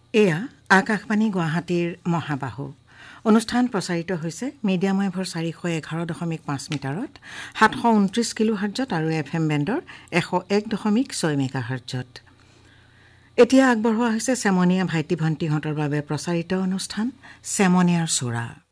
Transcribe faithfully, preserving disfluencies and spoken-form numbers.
এয়া আকাশবাণী গুৱাহাটীৰ মহাবাহু অনুষ্ঠান প্ৰচাৰিত হৈছে মিডিয়াম ৱেভৰ চাৰিশ এঘাৰ দশমিক পাঁচ মিটাৰত সাতশ ঊনত্ৰিশ কিলো হাৰ্জত আৰু এফ এম বেণ্ডৰ এশ এক দশমিক ছয় মেগা হাৰ্জত। এতিয়া আগবঢ়োৱা হৈছে চেমনীয়া ভাইটি ভণ্টিহঁতৰ বাবে প্ৰচাৰিত অনুষ্ঠান চেমনীয়াৰ চোৰা।